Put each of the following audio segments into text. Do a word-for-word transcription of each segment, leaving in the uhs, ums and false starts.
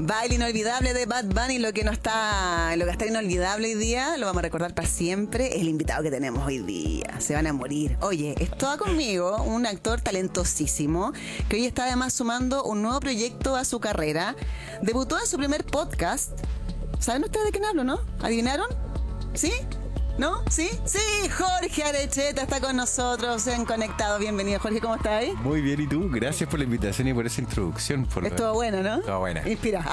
Baile inolvidable de Bad Bunny, lo que no está, lo que está inolvidable hoy día, lo vamos a recordar para siempre, el invitado que tenemos hoy día. Se van a morir. Oye, está conmigo un actor talentosísimo que hoy está además sumando un nuevo proyecto a su carrera. Debutó en su primer podcast. ¿Saben ustedes de quién hablo, no? ¿Adivinaron? ¿Sí? ¿No? ¿Sí? Sí, Jorge Arecheta está con nosotros en Conectado. Bienvenido, Jorge, ¿cómo estás ahí? Muy bien, ¿y tú? Gracias por la invitación y por esa introducción. Por... Estuvo buena, ¿no? Estuvo buena. Inspira.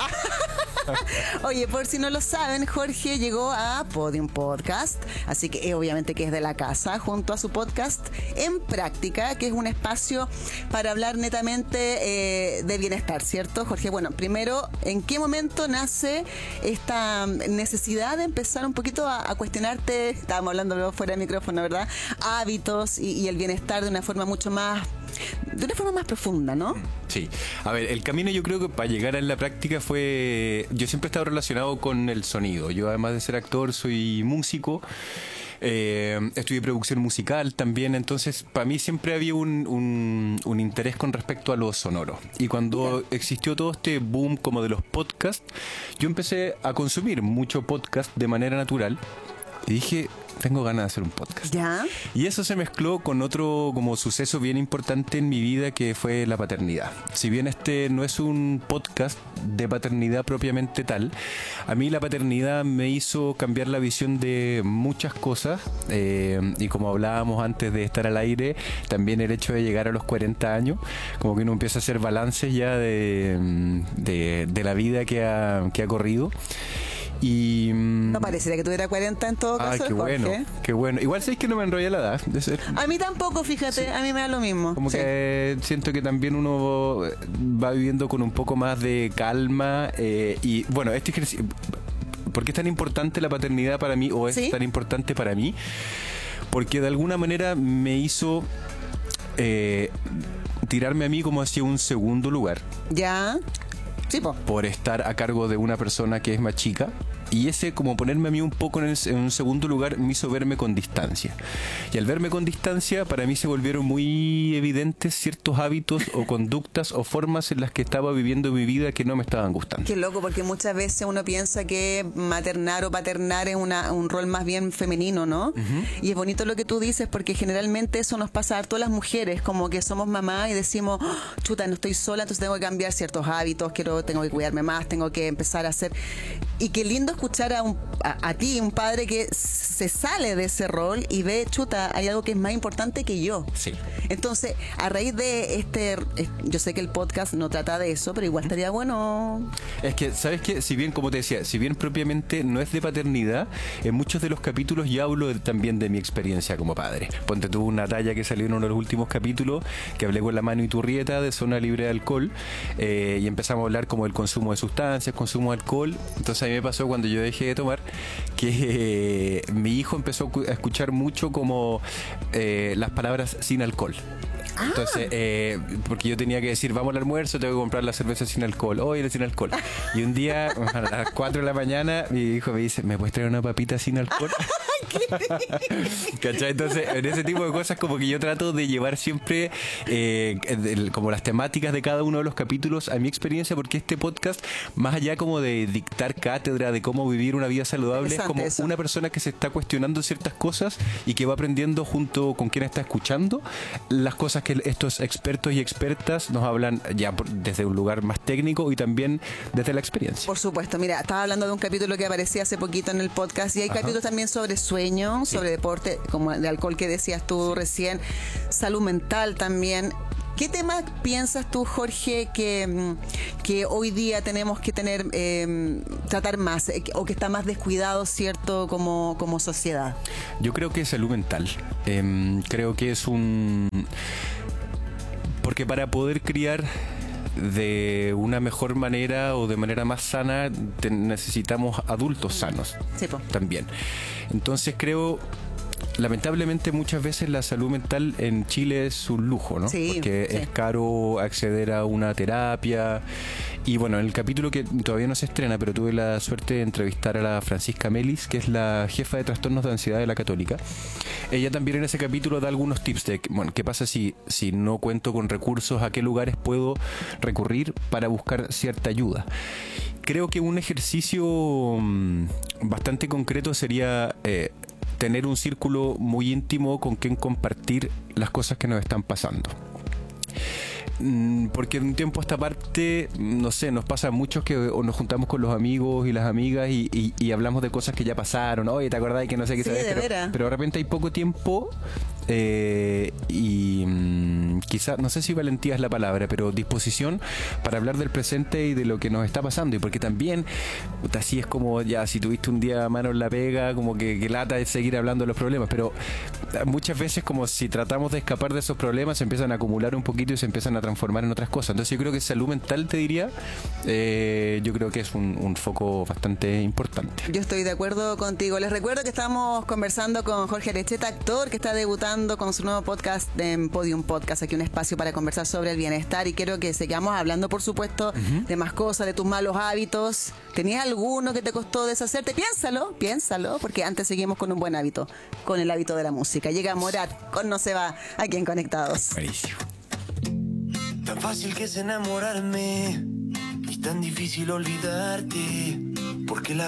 Oye, por si no lo saben, Jorge llegó a Podium Podcast, así que eh, obviamente que es de la casa, junto a su podcast En Práctica, que es un espacio para hablar netamente eh, de bienestar, ¿cierto, Jorge? Bueno, primero, ¿en qué momento nace esta necesidad de empezar un poquito a, a cuestionarte, estábamos hablando luego fuera del micrófono, ¿verdad? Hábitos y, y el bienestar de una forma mucho más... de una forma más profunda, ¿no? Sí. A ver, el camino yo creo que para llegar a la práctica fue... Yo siempre he estado relacionado con el sonido. Yo, además de ser actor, soy músico. Eh, estudié producción musical también. Entonces, para mí siempre había un, un, un interés con respecto a lo sonoro. Y cuando existió todo este boom como de los podcasts, yo empecé a consumir mucho podcast de manera natural. Y dije... tengo ganas de hacer un podcast. ¿Ya? Y eso se mezcló con otro como suceso bien importante en mi vida, que fue la paternidad. Si bien este no es un podcast de paternidad propiamente tal, a mí la paternidad me hizo cambiar la visión de muchas cosas. Eh, y como hablábamos antes de estar al aire, también el hecho de llegar a los cuarenta años, como que uno empieza a hacer balances ya de, de, de la vida que ha, que ha corrido. Y no pareciera que tuviera cuarenta en todo caso. Ah, qué Jorge. bueno, qué bueno. Igual sabéis que no me enrolla la edad. A mí tampoco, fíjate, sí. A mí me da lo mismo. Como sí. que siento que también uno va viviendo con un poco más de calma. Eh, y bueno, este ejercicio, ¿por qué es tan importante la paternidad para mí? ¿O es ¿Sí? tan importante para mí? Porque de alguna manera me hizo eh, tirarme a mí como hacia un segundo lugar. Ya. Sí, po. Por estar a cargo de una persona que es más chica. Y ese, como ponerme a mí un poco en, el, en un segundo lugar, me hizo verme con distancia. Y al verme con distancia, para mí se volvieron muy evidentes ciertos hábitos o conductas o formas en las que estaba viviendo mi vida que no me estaban gustando. Qué loco, porque muchas veces uno piensa que maternar o paternar es una, un rol más bien femenino, ¿no? Uh-huh. Y es bonito lo que tú dices, porque generalmente eso nos pasa a todas las mujeres, como que somos mamá y decimos, oh, chuta, no estoy sola, entonces tengo que cambiar ciertos hábitos, quiero, tengo que cuidarme más, tengo que empezar a hacer... Y qué lindo escuchar a, un, a, a ti, un padre que se sale de ese rol y ve, chuta, hay algo que es más importante que yo. Sí. Entonces, a raíz de este, yo sé que el podcast no trata de eso, pero igual estaría bueno. Es que, ¿sabes qué? Si bien, como te decía, si bien propiamente no es de paternidad, en muchos de los capítulos ya hablo de, también de mi experiencia como padre. Ponte tú una talla que salió en uno de los últimos capítulos, que hablé con la Manu Iturrieta de Zona Libre de Alcohol, eh, y empezamos a hablar como del consumo de sustancias, consumo de alcohol. Entonces a mí me pasó cuando yo dejé de tomar que eh, mi hijo empezó a escuchar mucho como eh, las palabras sin alcohol. Ah. Entonces, eh, porque yo tenía que decir, vamos al almuerzo, tengo que comprar la cerveza sin alcohol, hoy sin alcohol. Y un día, a las cuatro de la mañana, mi hijo me dice, ¿me puedes traer una papita sin alcohol? ¿Cachai? Entonces, en ese tipo de cosas, como que yo trato de llevar siempre eh, el, como las temáticas de cada uno de los capítulos a mi experiencia, porque este podcast, más allá como de dictar cátedra de cómo vivir una vida saludable, es como eso. Una persona que se está cuestionando ciertas cosas y que va aprendiendo junto con quien está escuchando las cosas que estos expertos y expertas nos hablan ya por, desde un lugar más técnico y también desde la experiencia. Por supuesto, mira, estaba hablando de un capítulo que aparecía hace poquito en el podcast y hay Ajá. capítulos también sobre sueño, sí. sobre deporte, como de alcohol que decías tú recién, salud mental también. ¿Qué temas piensas tú, Jorge, que, que hoy día tenemos que tener, eh, tratar más eh, o que está más descuidado, cierto, como, como sociedad? Yo creo que es salud mental. Eh, creo que es un... Porque para poder criar de una mejor manera o de manera más sana, te, necesitamos adultos sanos. Sí, po. También. Entonces creo... lamentablemente muchas veces la salud mental en Chile es un lujo, ¿no? Sí, porque sí. es caro acceder a una terapia. Y bueno, en el capítulo que todavía no se estrena, pero tuve la suerte de entrevistar a la Francisca Melis, que es la jefa de trastornos de ansiedad de la Católica. Ella también en ese capítulo da algunos tips de, bueno, qué pasa si, si no cuento con recursos, a qué lugares puedo recurrir para buscar cierta ayuda. Creo que un ejercicio mmm, bastante concreto sería eh, tener un círculo muy íntimo con quien compartir las cosas que nos están pasando. Porque de un tiempo a esta parte, no sé, nos pasa mucho que o nos juntamos con los amigos y las amigas y, y, y hablamos de cosas que ya pasaron. Oye, ¿te acordás que no sé qué Sí, sabes? de Pero, veras. pero de repente hay poco tiempo eh, y mmm, quizás, no sé si valentía es la palabra, pero disposición para hablar del presente y de lo que nos está pasando. Y porque también, puta, así es como ya, si tuviste un día mano en la pega, como que, que lata es seguir hablando de los problemas. Pero muchas veces, como si tratamos de escapar de esos problemas, se empiezan a acumular un poquito y se empiezan a transformar en otras cosas. Entonces yo creo que salud mental, te diría, eh, yo creo que es un, un foco bastante importante. Yo estoy de acuerdo contigo. Les recuerdo que estamos conversando con Jorge Arecheta, actor que está debutando con su nuevo podcast en Podium Podcast, aquí un espacio para conversar sobre el bienestar, y quiero que sigamos hablando, por supuesto, uh-huh. de más cosas, de tus malos hábitos. ¿Tenías alguno que te costó deshacerte? Piénsalo, piénsalo, porque antes seguimos con un buen hábito, con el hábito de la música. Llega Morat con No se va, aquí en Conectados. Buenísimo. Tan fácil que es enamorarme y tan difícil olvidarte, porque la